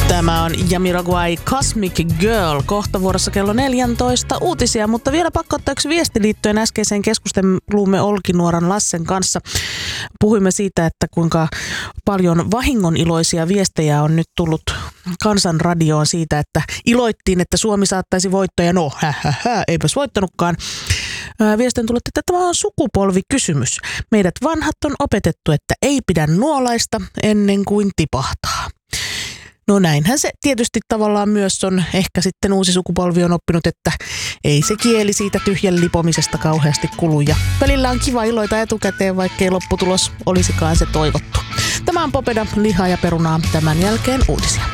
Tämä on Jamiroquai Cosmic Girl, kohta vuorossa kello 14 uutisia, mutta vielä pakko ottaa yksi viesti liittyen äskeiseen keskusteluumme Olkinuoran Lassen kanssa. Puhuimme siitä, että kuinka paljon vahingoniloisia viestejä on nyt tullut Kansanradioon siitä, että iloittiin, että Suomi saattaisi voittoja. No, eipäs voittanutkaan. Viesti on tullut, että tämä on sukupolvikysymys. Meidät vanhat on opetettu, että ei pidä nuolaista ennen kuin tipahtaa. No näinhän se tietysti tavallaan myös on. Ehkä sitten uusi sukupolvi on oppinut, että ei se kieli siitä tyhjän lipomisesta kauheasti kulu. Ja välillä on kiva iloita etukäteen, vaikkei lopputulos olisikaan se toivottu. Tämä on Popeda, lihaa ja perunaa. Tämän jälkeen uutisia.